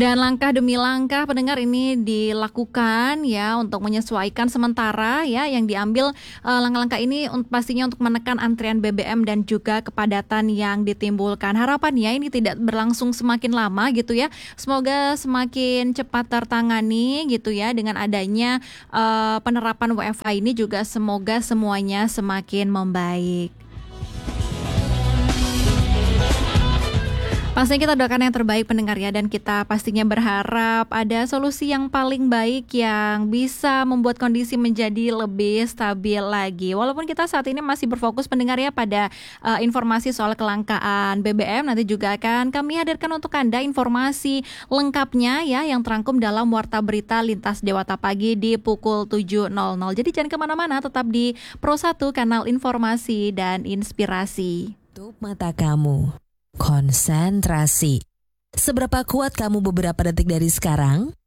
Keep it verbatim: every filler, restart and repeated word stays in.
Dan langkah demi langkah pendengar ini dilakukan ya untuk menyesuaikan sementara ya yang diambil uh, langkah-langkah ini un- pastinya untuk menekan antrian B B M dan juga kepadatan yang ditimbulkan. Harapannya ini tidak berlangsung semakin lama gitu ya. Semoga semakin cepat tertangani gitu ya dengan adanya uh, penerapan W F H ini juga semoga semuanya semakin membaik. Pastinya kita doakan yang terbaik pendengar ya, dan kita pastinya berharap ada solusi yang paling baik yang bisa membuat kondisi menjadi lebih stabil lagi. Walaupun kita saat ini masih berfokus pendengar ya pada uh, informasi soal kelangkaan B B M, nanti juga akan kami hadirkan untuk Anda informasi lengkapnya ya yang terangkum dalam Warta Berita Lintas Dewata Pagi di pukul tujuh nol nol. Jadi jangan kemana-mana, tetap di Pro satu, kanal informasi dan inspirasi. Tutup mata kamu. Konsentrasi. Seberapa kuat kamu beberapa detik dari sekarang?